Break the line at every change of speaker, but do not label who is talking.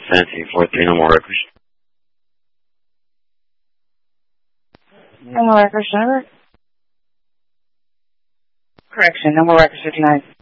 1743, no more records.
No more records, driver. Correction, no more records for tonight.